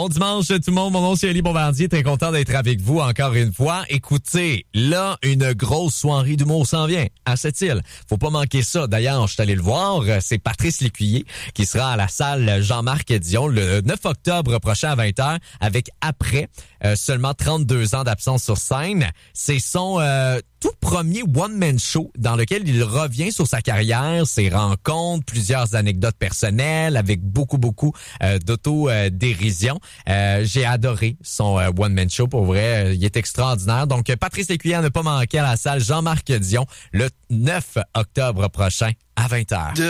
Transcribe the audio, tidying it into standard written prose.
Bon dimanche tout le monde, mon nom c'est Elie Bombardier, très content d'être avec vous encore une fois. Écoutez, là, une grosse soirée d'humour s'en vient à Sept-Îles. Faut pas manquer ça. D'ailleurs, je suis allé le voir, c'est Patrice Lécuyer qui sera à la salle Jean-Marc Dion le 9 octobre prochain à 20h avec Après, seulement 32 ans d'absence sur scène. C'est son tout premier one-man show dans lequel il revient sur sa carrière, ses rencontres, plusieurs anecdotes personnelles avec beaucoup d'auto-dérision. J'ai adoré son one-man show, pour vrai, il est extraordinaire. Donc, Patrice Lécuyer à ne pas manquer à la salle Jean-Marc Dion le 9 octobre prochain à 20h.